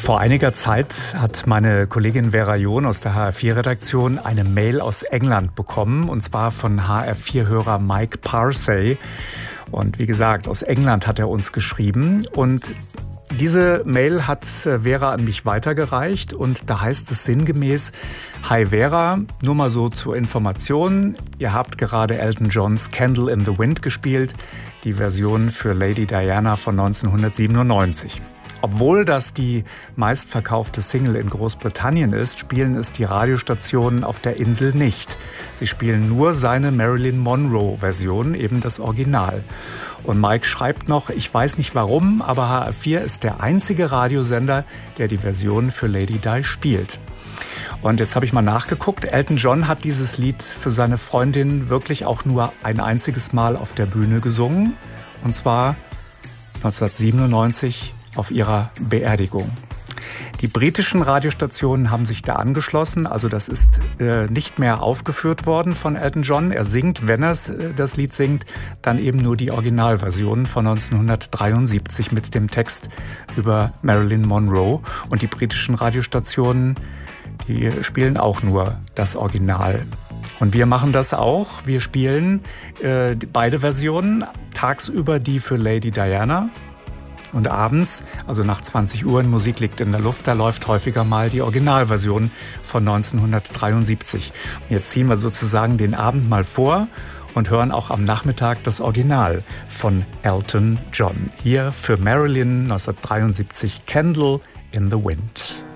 Vor einiger Zeit hat meine Kollegin Vera John aus der HR4-Redaktion eine Mail aus England bekommen, und zwar von HR4-Hörer Mike Parsey. Und wie gesagt, aus England hat er uns geschrieben. Und diese Mail hat Vera an mich weitergereicht, und da heißt es sinngemäß: Hi Vera, nur mal so zur Information, ihr habt gerade Elton Johns Candle in the Wind gespielt, die Version für Lady Diana von 1997. Obwohl das die meistverkaufte Single in Großbritannien ist, spielen es die Radiostationen auf der Insel nicht. Sie spielen nur seine Marilyn Monroe-Version, eben das Original. Und Mike schreibt noch: Ich weiß nicht warum, aber HR4 ist der einzige Radiosender, der die Version für Lady Di spielt. Und jetzt habe ich mal nachgeguckt. Elton John hat dieses Lied für seine Freundin wirklich auch nur ein einziges Mal auf der Bühne gesungen. Und zwar 1997 auf ihrer Beerdigung. Die britischen Radiostationen haben sich da angeschlossen, also das ist nicht mehr aufgeführt worden von Elton John. Er singt, wenn er das Lied singt, dann eben nur die Originalversion von 1973 mit dem Text über Marilyn Monroe. Und die britischen Radiostationen, die spielen auch nur das Original. Und wir machen das auch. Wir spielen beide Versionen, tagsüber die für Lady Diana. Und abends, also nach 20 Uhr, in Musik liegt in der Luft, da läuft häufiger mal die Originalversion von 1973. Und jetzt ziehen wir sozusagen den Abend mal vor und hören auch am Nachmittag das Original von Elton John. Hier für Marilyn 1973, Candle in the Wind.